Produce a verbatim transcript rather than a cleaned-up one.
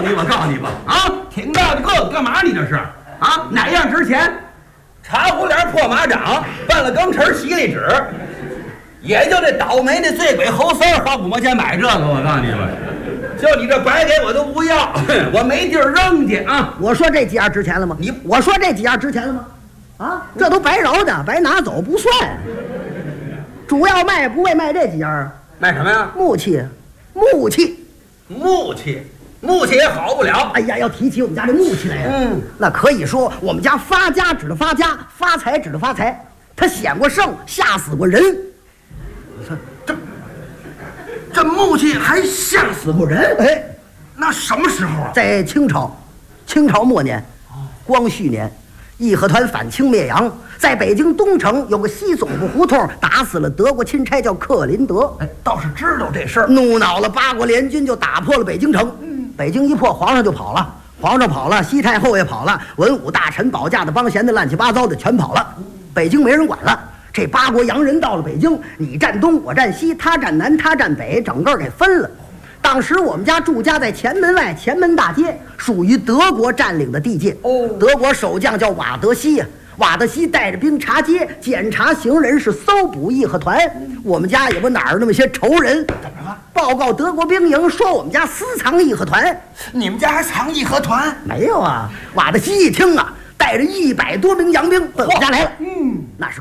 你，我告诉你吧，啊，挺大的个子，干嘛你这是？啊，哪样值钱？茶壶帘破马掌，拌了羹匙洗里纸，也就这倒霉的醉鬼猴三花五毛钱买这个，我告诉你吧，就你这白给我都不要，我没地儿扔去啊！ 我说这几样值钱了吗？ 你我说这几样值钱了吗？啊，这都白揉的，白拿走不算。主要卖不为卖这几样， 卖什么呀？ 木器，木器， 木器，木器也好不了。 哎呀，要提起我们家这木器来呀， 嗯， 那可以说我们家发家指的发家，发财指的发财。他显过圣，吓死过人。 这这木器还吓死过人？ 哎， 那什么时候啊？ 在清朝，清朝末年，光绪年，义和团反清灭洋，在北京东城有个西总部胡同，打死了德国钦差叫克林德。 哎，倒是知道这事儿。 怒恼了八国联军，就打破了北京城。嗯，北京一破，皇上就跑了，皇上跑了，西太后也跑了，文武大臣、保驾的、帮闲的、乱七八糟的全跑了，北京没人管了。这八国洋人到了北京，你站东，我站西，他站南，他站北，整个给分了。当时我们家住家在前门外前门大街，属于德国占领的地界。哦，德国守将叫瓦德西呀、啊，瓦德西带着兵查街，检查行人，是搜捕义和团。我们家也不哪儿那么些仇人，怎么了？报告德国兵营说我们家私藏义和团。 你们家还藏义和团？ 没有啊！瓦德西一听啊，带着一百多名洋兵奔我家来了。嗯。